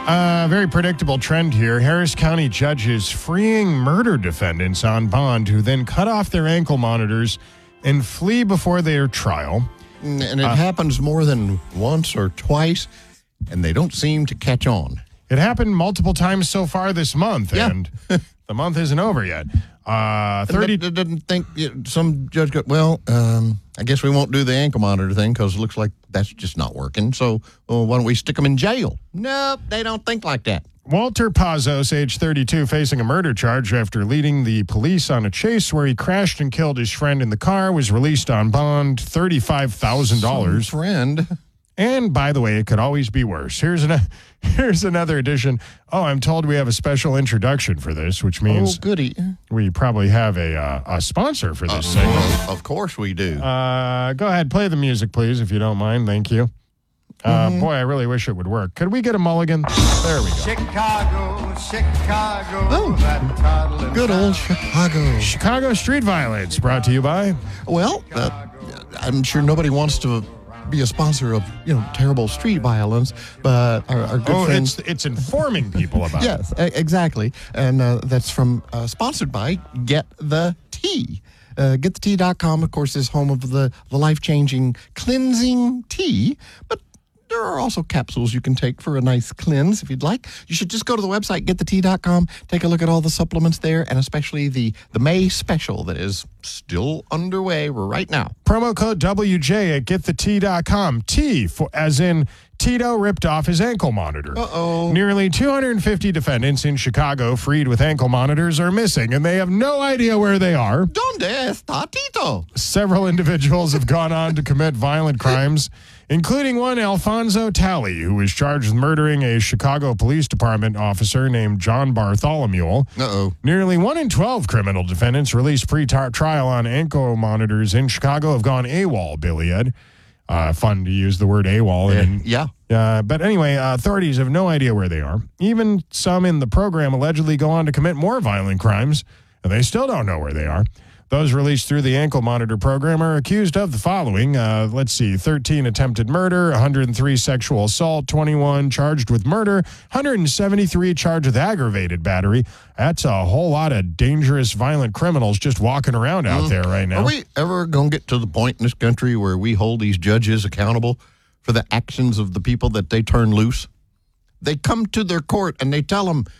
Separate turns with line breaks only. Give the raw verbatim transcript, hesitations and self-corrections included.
A very predictable trend here. Harris County judges freeing murder defendants on bond who then cut off their ankle monitors and flee before their trial.
And it
Uh,
happens more than once or twice, and they don't seem to catch on.
It happened multiple times so far this month,
Yeah.
and the month isn't over yet. Uh,
thirty
thirty.
didn't think some judge go, well, um, I guess we won't do the ankle monitor thing because it looks like that's just not working. So well, why don't we stick them in jail? Nope, they don't think like that.
Walter Pazos, age thirty-two, facing a murder charge after leading the police on a chase where he crashed and killed his friend in the car, was released on bond, thirty-five thousand dollars.
Some friend.
And by the way, it could always be worse. Here's an, here's another edition. Oh, I'm told we have a special introduction for this, which means
Oh, goody.
we probably have a uh, a sponsor for this segment.
Well, of course we do.
Uh, go ahead, play the music, please, if you don't mind. Thank you. Uh,
Mm-hmm.
Boy, I really wish it would work. Could we get a mulligan? There we go.
Chicago, Chicago,
Oh,
that toddling
Good old Chicago.
Chicago Street Violence, brought to you by...
Well, uh, I'm sure nobody wants to be a sponsor of, you know, terrible street violence, but our, our good
Oh,
friends...
it's it's informing people about it.
Yes, e- exactly. And uh, that's from, uh, sponsored by Get the Tea. Uh, get the tea dot com, of course, is home of the, the life-changing cleansing tea, but there are also capsules you can take for a nice cleanse if you'd like. You should just go to the website, get the tea dot com, take a look at all the supplements there, and especially the, the May special that is still underway right now.
Promo code W J at get the tea dot com. T, for, as in Tito ripped off his ankle monitor.
Uh-oh.
Nearly two hundred fifty defendants in Chicago freed with ankle monitors are missing, and they have no idea where they are.
Donde está Tito?
Several individuals have gone on to commit violent crimes, including one Alfonso Talley, who was charged with murdering a Chicago Police Department officer named John Bartholomew.
Uh-oh.
Nearly one in twelve criminal defendants released pre-trial on ankle monitors in Chicago have gone AWOL, Billy Ed. Uh, fun to use the word AWOL. And,
Yeah.
uh, but anyway, uh, authorities have no idea where they are. Even some in the program allegedly go on to commit more violent crimes, and they still don't know where they are. Those released through the ankle monitor program are accused of the following. Uh, let's see, thirteen attempted murder, one hundred three sexual assault, twenty-one charged with murder, one hundred seventy-three charged with aggravated battery. That's a whole lot of dangerous, violent criminals just walking around out there right now.
Are we ever going to get to the point in this country where we hold these judges accountable for the actions of the people that they turn loose? They come to their court and they tell them,